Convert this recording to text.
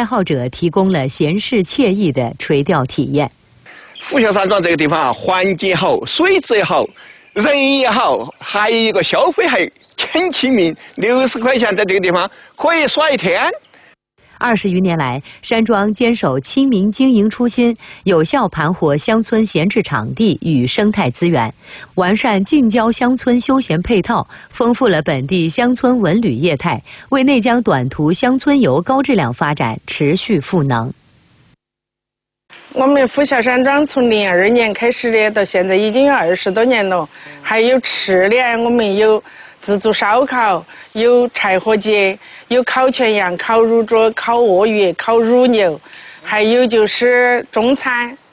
爱好者提供了闲适惬意的垂钓体验。 虎啸山庄这个地方啊，环境好，水质也好，人也好，还有一个消费还很亲民，60块钱在这个地方可以耍一天。 20余年来，山庄坚守亲民经营初心，有效盘活乡村闲置场地与生态资源，完善近郊乡村休闲配套，丰富了本地乡村文旅业态，为内江短途乡村游高质量发展持续赋能。 我们虎啸山庄从02年开始的，到现在已经有20多年了。还有吃的，我们有自助烧烤，有柴火节，有烤全羊、烤乳猪、烤鳄鱼、烤乳牛，还有就是中餐，